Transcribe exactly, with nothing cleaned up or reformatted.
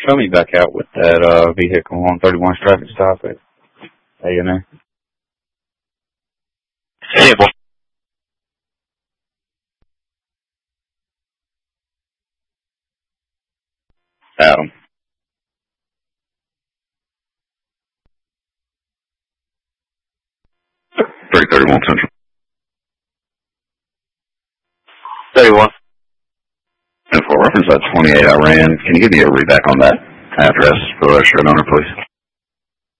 Show me back out with that uh, vehicle on thirty-one traffic stop at A and A. Yeah, boy. Adam. three thirty-one Central. thirty-one. And for reference, that twenty-eight I ran, can you give me a readback on that address for the registered owner, please?